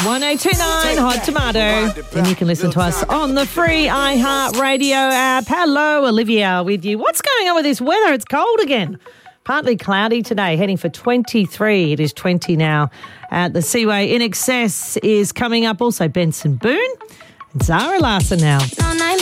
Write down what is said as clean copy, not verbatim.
1029 Hot Tomato. And you can listen to us on the free iHeartRadio app. Hello, Olivia with you. What's going on with this weather? It's cold again. Partly cloudy today, heading for 23. It is 20 now at the Seaway. In Excess is coming up. Also Benson Boone and Zara Larson now.